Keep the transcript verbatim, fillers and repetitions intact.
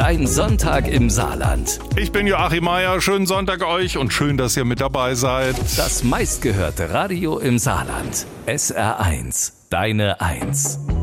Dein Sonntag im Saarland. Ich bin Joachim Meier, schönen Sonntag euch und schön, dass ihr mit dabei seid. Das meistgehörte Radio im Saarland. S R eins, deine Eins.